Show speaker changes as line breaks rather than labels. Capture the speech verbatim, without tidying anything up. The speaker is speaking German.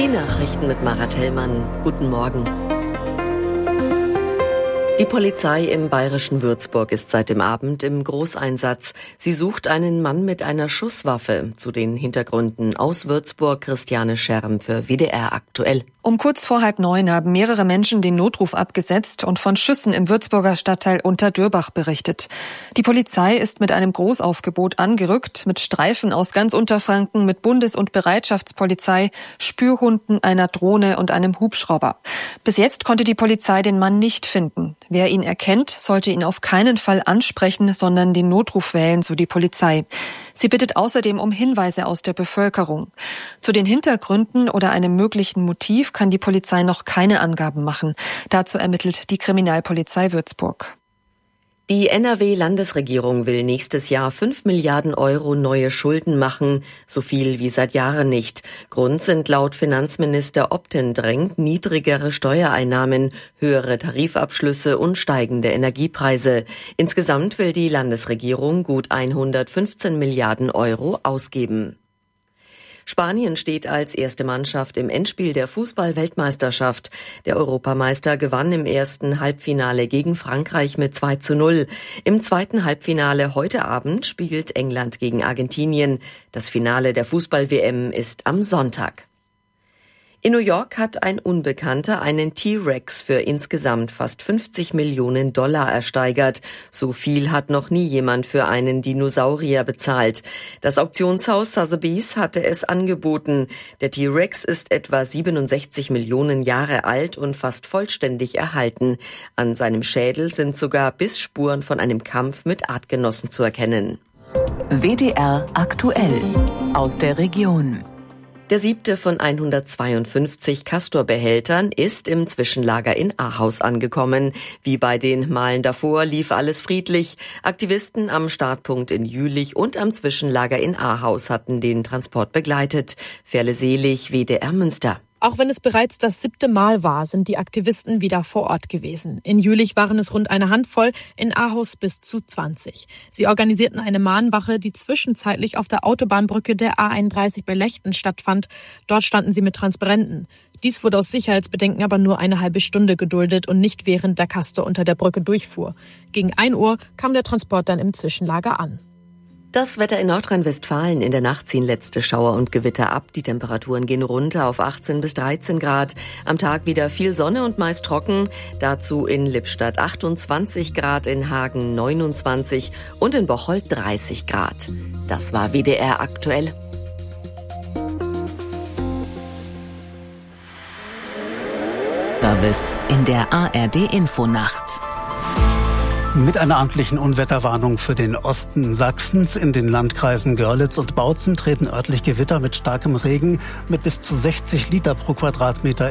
Die Nachrichten mit Marat Hellmann. Guten Morgen. Die Polizei im bayerischen Würzburg ist seit dem Abend im Großeinsatz. Sie sucht einen Mann mit einer Schusswaffe. Zu den Hintergründen aus Würzburg, Christiane Scherm für W D R aktuell.
Um kurz vor halb neun haben mehrere Menschen den Notruf abgesetzt und von Schüssen im Würzburger Stadtteil Unterdürbach berichtet. Die Polizei ist mit einem Großaufgebot angerückt, mit Streifen aus ganz Unterfranken, mit Bundes- und Bereitschaftspolizei, Spürhunden, einer Drohne und einem Hubschrauber. Bis jetzt konnte die Polizei den Mann nicht finden. Wer ihn erkennt, sollte ihn auf keinen Fall ansprechen, sondern den Notruf wählen, so die Polizei. Sie bittet außerdem um Hinweise aus der Bevölkerung. Zu den Hintergründen oder einem möglichen Motiv kann die Polizei noch keine Angaben machen. Dazu ermittelt die Kriminalpolizei Würzburg.
Die N R W-Landesregierung will nächstes Jahr fünf Milliarden Euro neue Schulden machen, so viel wie seit Jahren nicht. Grund sind laut Finanzminister Optendrenk niedrigere Steuereinnahmen, höhere Tarifabschlüsse und steigende Energiepreise. Insgesamt will die Landesregierung gut hundertfünfzehn Milliarden Euro ausgeben. Spanien steht als erste Mannschaft im Endspiel der Fußball-Weltmeisterschaft. Der Europameister gewann im ersten Halbfinale gegen Frankreich mit zwei zu null. Im zweiten Halbfinale heute Abend spielt England gegen Argentinien. Das Finale der Fußball-W M ist am Sonntag. In New York hat ein Unbekannter einen T-Rex für insgesamt fast fünfzig Millionen Dollar ersteigert. So viel hat noch nie jemand für einen Dinosaurier bezahlt. Das Auktionshaus Sotheby's hatte es angeboten. Der T-Rex ist etwa siebenundsechzig Millionen Jahre alt und fast vollständig erhalten. An seinem Schädel sind sogar Bissspuren von einem Kampf mit Artgenossen zu erkennen.
W D R aktuell aus der Region.
Der siebte von hundertzweiundfünfzig Castor-Behältern ist im Zwischenlager in Ahaus angekommen. Wie bei den Malen davor lief alles friedlich. Aktivisten am Startpunkt in Jülich und am Zwischenlager in Ahaus hatten den Transport begleitet. Ferle Selig, W D R Münster.
Auch wenn es bereits das siebte Mal war, sind die Aktivisten wieder vor Ort gewesen. In Jülich waren es rund eine Handvoll, in Ahaus bis zu zwanzig. Sie organisierten eine Mahnwache, die zwischenzeitlich auf der Autobahnbrücke der A einunddreißig bei Lechten stattfand. Dort standen sie mit Transparenten. Dies wurde aus Sicherheitsbedenken aber nur eine halbe Stunde geduldet und nicht während der Castor unter der Brücke durchfuhr. Gegen ein Uhr kam der Transport dann im Zwischenlager an.
Das Wetter in Nordrhein-Westfalen. In der Nacht ziehen letzte Schauer und Gewitter ab. Die Temperaturen gehen runter auf achtzehn bis dreizehn Grad. Am Tag wieder viel Sonne und meist trocken. Dazu in Lippstadt achtundzwanzig Grad, in Hagen neunundzwanzig und in Bocholt dreißig Grad. Das war W D R aktuell.
Service in der A R D-Infonacht.
Mit einer amtlichen Unwetterwarnung für den Osten Sachsens in den Landkreisen Görlitz und Bautzen treten örtlich Gewitter mit starkem Regen mit bis zu sechzig Liter pro Quadratmeter